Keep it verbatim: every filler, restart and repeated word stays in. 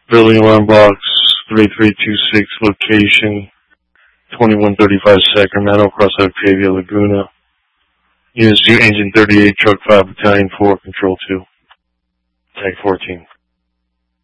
Building alarm box three three two six, location twenty-one thirty-five Sacramento, across Octavia Laguna. Units to Engine thirty-eight, Truck five, Battalion four, Control two. Tag fourteen.